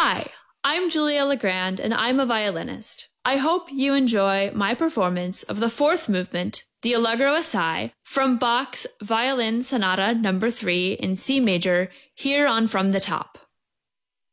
Hi, I'm Julia Legrand, and I'm a violinist. I hope you enjoy my performance of the fourth movement, the Allegro Assai, from Bach's Violin Sonata No. 3 in C major, here on From the Top.